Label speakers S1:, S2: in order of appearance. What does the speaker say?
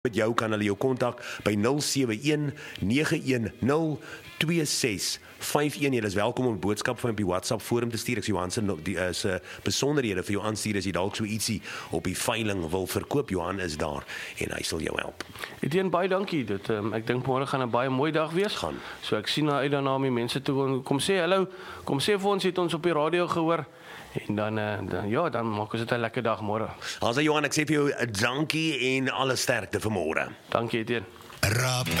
S1: met jou kan hulle jou kontak by 071 910 2651. Jy is welkom om 'n boodskap van op die WhatsApp forum te stuur. Ek sê Johan se besonderhede vir jou aanstuur as jy dalk so ietsie op die veiling wil verkoop. Johan is daar en hy sal jou help.
S2: Etienne, baie dankie. Ek dink môre gaan 'n baie mooi dag wees. So ek sien uit daarna om die mense toe kom sê hallo, kom sê vir ons het ons op die radio gehoor. En dan maak ons dit 'n lekker dag môre.
S1: Johan, ek sê vir jou dankie en alle sterkte vir môre.
S2: Dankie Etienne.